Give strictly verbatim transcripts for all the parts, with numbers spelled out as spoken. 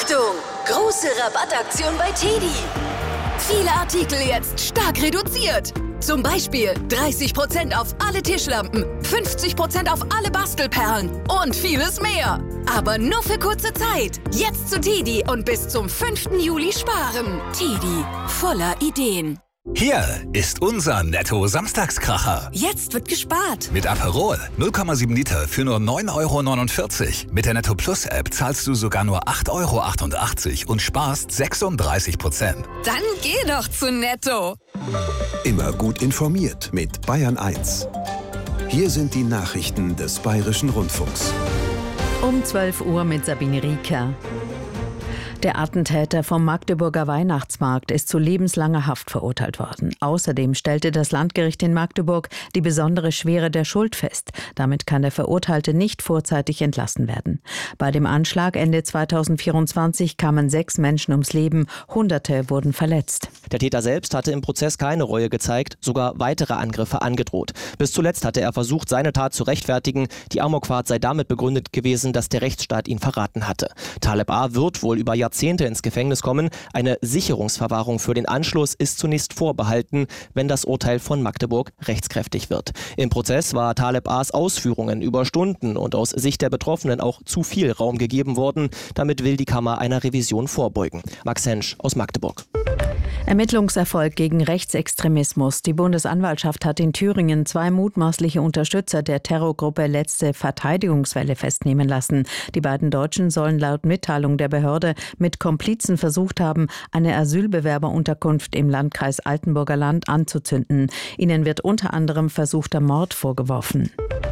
Achtung! Große Rabattaktion bei Teddy. Viele Artikel jetzt stark reduziert. Zum Beispiel dreißig Prozent auf alle Tischlampen, fünfzig Prozent auf alle Bastelperlen und vieles mehr. Aber nur für kurze Zeit. Jetzt zu Teddy und bis zum fünften Juli sparen. Teddy, voller Ideen. Hier ist unser Netto-Samstagskracher. Jetzt wird gespart. Mit Aperol null Komma sieben Liter für nur neun Euro neunundvierzig. Mit der Netto Plus App zahlst du sogar nur acht Euro achtundachtzig und sparst sechsunddreißig Prozent. Dann geh doch zu Netto. Immer gut informiert mit Bayern eins. Hier sind die Nachrichten des Bayerischen Rundfunks. Um zwölf Uhr mit Sabine Rieker. Der Attentäter vom Magdeburger Weihnachtsmarkt ist zu lebenslanger Haft verurteilt worden. Außerdem stellte das Landgericht in Magdeburg die besondere Schwere der Schuld fest. Damit kann der Verurteilte nicht vorzeitig entlassen werden. Bei dem Anschlag Ende zweitausendvierundzwanzig kamen sechs Menschen ums Leben, Hunderte wurden verletzt. Der Täter selbst hatte im Prozess keine Reue gezeigt, sogar weitere Angriffe angedroht. Bis zuletzt hatte er versucht, seine Tat zu rechtfertigen. Die Amokfahrt sei damit begründet gewesen, dass der Rechtsstaat ihn verraten hatte. Taleb A. wird wohl über Jahrzehnte ins Gefängnis kommen. Eine Sicherungsverwahrung für den Anschluss ist zunächst vorbehalten, wenn das Urteil von Magdeburg rechtskräftig wird. Im Prozess war Taleb A.'s Ausführungen über Stunden und aus Sicht der Betroffenen auch zu viel Raum gegeben worden. Damit will die Kammer einer Revision vorbeugen. Max Hensch aus Magdeburg. Ermittlungserfolg gegen Rechtsextremismus. Die Bundesanwaltschaft hat in Thüringen zwei mutmaßliche Unterstützer der Terrorgruppe Letzte Verteidigungswelle festnehmen lassen. Die beiden Deutschen sollen laut Mitteilung der Behörde mit Komplizen versucht haben, eine Asylbewerberunterkunft im Landkreis Altenburger Land anzuzünden. Ihnen wird unter anderem versuchter Mord vorgeworfen.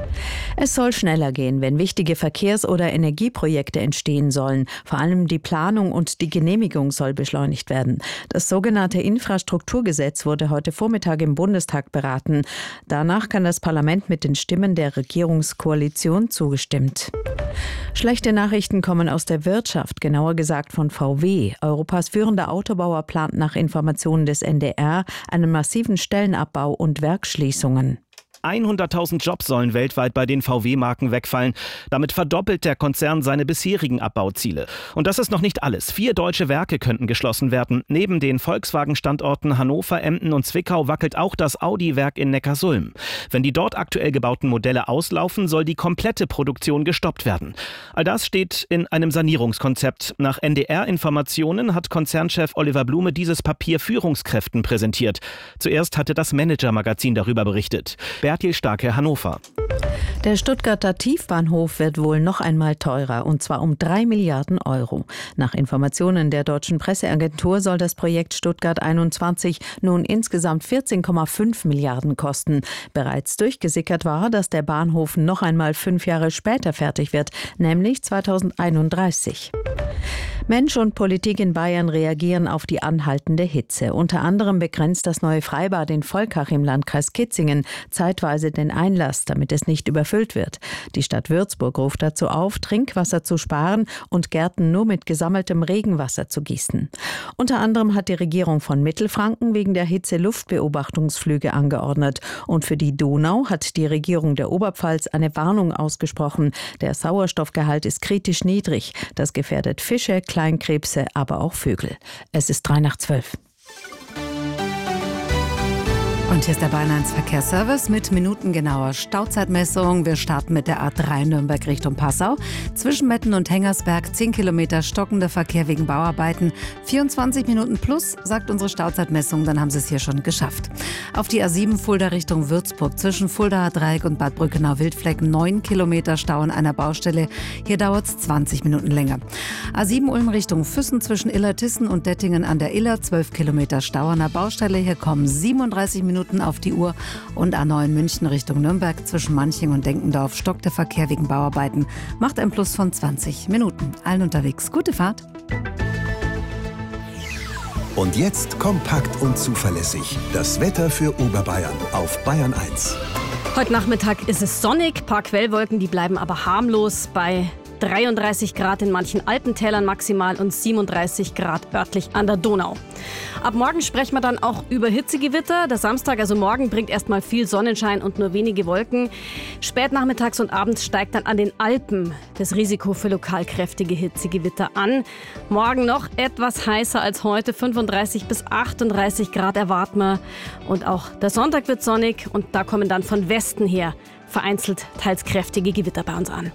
Es soll schneller gehen, wenn wichtige Verkehrs- oder Energieprojekte entstehen sollen. Vor allem die Planung und die Genehmigung soll beschleunigt werden. Das sogenannte Infrastrukturgesetz wurde heute Vormittag im Bundestag beraten. Danach kann das Parlament mit den Stimmen der Regierungskoalition zugestimmt. Schlechte Nachrichten kommen aus der Wirtschaft, genauer gesagt von V W. Europas führender Autobauer plant nach Informationen des N D R einen massiven Stellenabbau und Werksschließungen. hunderttausend Jobs sollen weltweit bei den V W-Marken wegfallen. Damit verdoppelt der Konzern seine bisherigen Abbauziele. Und das ist noch nicht alles. Vier deutsche Werke könnten geschlossen werden. Neben den Volkswagen-Standorten Hannover, Emden und Zwickau wackelt auch das Audi-Werk in Neckarsulm. Wenn die dort aktuell gebauten Modelle auslaufen, soll die komplette Produktion gestoppt werden. All das steht in einem Sanierungskonzept. Nach N D R-Informationen hat Konzernchef Oliver Blume dieses Papier Führungskräften präsentiert. Zuerst hatte das Manager-Magazin darüber berichtet. Bertil Starke, Hannover. Der Stuttgarter Tiefbahnhof wird wohl noch einmal teurer, und zwar um drei Milliarden Euro. Nach Informationen der deutschen Presseagentur soll das Projekt Stuttgart einundzwanzig nun insgesamt vierzehn Komma fünf Milliarden kosten. Bereits durchgesickert war, dass der Bahnhof noch einmal fünf Jahre später fertig wird, nämlich zweitausendeinunddreißig. Mensch und Politik in Bayern reagieren auf die anhaltende Hitze. Unter anderem begrenzt das neue Freibad in Volkach im Landkreis Kitzingen zeitweise den Einlass, damit es nicht überfüllt wird. Die Stadt Würzburg ruft dazu auf, Trinkwasser zu sparen und Gärten nur mit gesammeltem Regenwasser zu gießen. Unter anderem hat die Regierung von Mittelfranken wegen der Hitze Luftbeobachtungsflüge angeordnet. Und für die Donau hat die Regierung der Oberpfalz eine Warnung ausgesprochen. Der Sauerstoffgehalt ist kritisch niedrig. Das gefährdet Fische, Kleinkrebse, aber auch Vögel. Es ist drei nach zwölf. Und hier ist der Bayern eins Verkehrsservice mit minutengenauer Stauzeitmessung. Wir starten mit der A drei Nürnberg Richtung Passau. Zwischen Metten und Hengersberg zehn Kilometer stockender Verkehr wegen Bauarbeiten. vierundzwanzig Minuten plus, sagt unsere Stauzeitmessung, dann haben Sie es hier schon geschafft. Auf die A sieben Fulda Richtung Würzburg zwischen Fuldaer Dreieck und Bad Brückenau-Wildfleck neun Kilometer Stau an einer Baustelle. Hier dauert es zwanzig Minuten länger. A sieben Ulm Richtung Füssen zwischen Illertissen und Dettingen an der Iller zwölf Kilometer Stau an der Baustelle. Hier kommen siebenunddreißig Minuten auf die Uhr. Und A neun München Richtung Nürnberg zwischen Manching und Denkendorf stockt der Verkehr wegen Bauarbeiten. Macht ein Plus von zwanzig Minuten. Allen unterwegs gute Fahrt. Und jetzt kompakt und zuverlässig. Das Wetter für Oberbayern auf Bayern eins. Heute Nachmittag ist es sonnig. Ein paar Quellwolken, die bleiben aber harmlos bei dreiunddreißig Grad in manchen Alpentälern maximal und siebenunddreißig Grad örtlich an der Donau. Ab morgen sprechen wir dann auch über Hitzegewitter. Der Samstag, also morgen, bringt erstmal viel Sonnenschein und nur wenige Wolken. Spätnachmittags und abends steigt dann an den Alpen das Risiko für lokal kräftige Hitzegewitter an. Morgen noch etwas heißer als heute, fünfunddreißig bis achtunddreißig Grad erwarten wir. Und auch der Sonntag wird sonnig und da kommen dann von Westen her vereinzelt teils kräftige Gewitter bei uns an.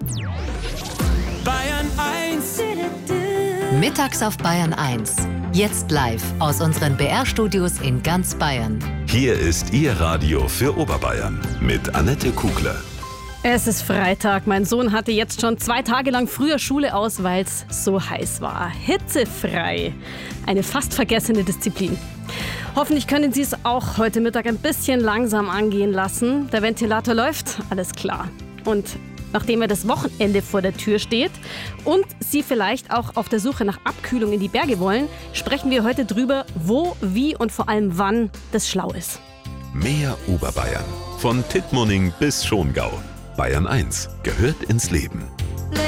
Bayern eins. Mittags auf Bayern eins. Jetzt live aus unseren B R-Studios in ganz Bayern. Hier ist Ihr Radio für Oberbayern mit Annette Kugler. Es ist Freitag. Mein Sohn hatte jetzt schon zwei Tage lang früher Schule aus, weil es so heiß war. Hitzefrei. Eine fast vergessene Disziplin. Hoffentlich können Sie es auch heute Mittag ein bisschen langsam angehen lassen. Der Ventilator läuft, alles klar. Und nachdem ja das Wochenende vor der Tür steht und Sie vielleicht auch auf der Suche nach Abkühlung in die Berge wollen, sprechen wir heute drüber, wo, wie und vor allem wann das schlau ist. Mehr Oberbayern. Von Tittmoning bis Schongau. Bayern eins gehört ins Leben.